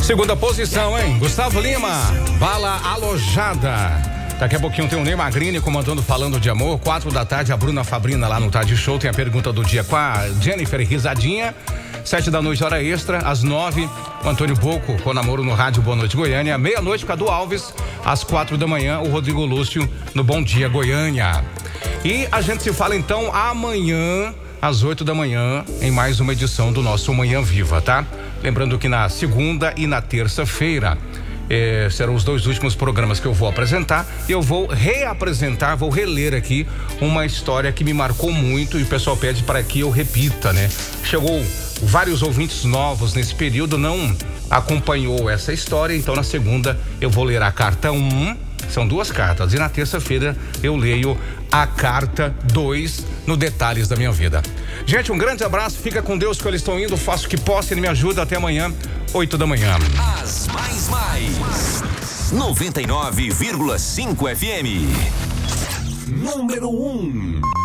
Segunda posição, hein? Gustavo Lima, Bala Alojada. Daqui a pouquinho tem o Ney Magrini comandando Falando de Amor. 4 da tarde, a Bruna Fabrina lá no Tarde Show. Tem a pergunta do dia com a Jennifer Risadinha. 7 da noite, hora extra. Às 9, o Antônio Boco com Namoro no Rádio Boa Noite Goiânia. Meia-noite, Cadu Alves. Às 4 da manhã, o Rodrigo Lúcio no Bom Dia Goiânia. E a gente se fala então amanhã, às 8 da manhã, em mais uma edição do nosso Manhã Viva, tá? Lembrando que na segunda e na terça-feira serão os 2 últimos programas que eu vou apresentar. Eu vou reapresentar, vou reler aqui uma história que me marcou muito e o pessoal pede para que eu repita, né? Chegou vários ouvintes novos nesse período, não acompanhou essa história, então na segunda eu vou ler a carta 1, são 2 cartas, e na terça-feira eu leio a carta 2 no Detalhes da Minha Vida. Gente, um grande abraço, fica com Deus que eu estou indo, faço o que posso, ele me ajuda, até amanhã, 8 da manhã. As mais 99,5 FM. Número 1.